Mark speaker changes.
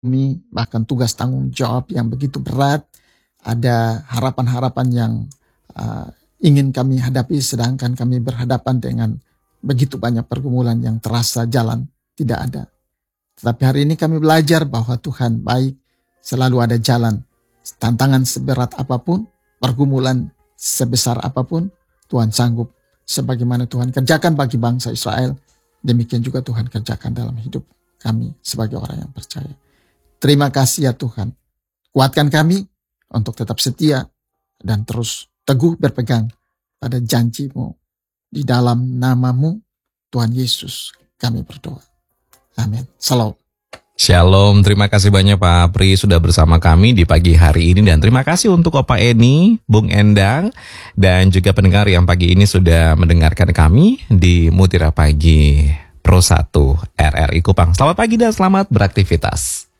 Speaker 1: kami, bahkan tugas tanggung jawab yang begitu berat, ada harapan-harapan yang ingin kami hadapi, sedangkan kami berhadapan dengan begitu banyak pergumulan yang terasa jalan tidak ada. Tetapi hari ini kami belajar bahwa Tuhan baik, selalu ada jalan. Tantangan seberat apapun, pergumulan sebesar apapun, Tuhan sanggup. Sebagaimana Tuhan kerjakan bagi bangsa Israel, demikian juga Tuhan kerjakan dalam hidup kami sebagai orang yang percaya. Terima kasih ya Tuhan. Kuatkan kami untuk tetap setia dan terus teguh berpegang pada janji-Mu. Di dalam nama-Mu, Tuhan Yesus, kami berdoa. Amin. Salam.
Speaker 2: Shalom, terima kasih banyak Pak Apri sudah bersama kami di pagi hari ini. Dan terima kasih untuk Opa Eni, Bung Endang, dan juga pendengar yang pagi ini sudah mendengarkan kami di Mutiara Pagi Pro 1 RRI Kupang. Selamat pagi dan selamat beraktivitas.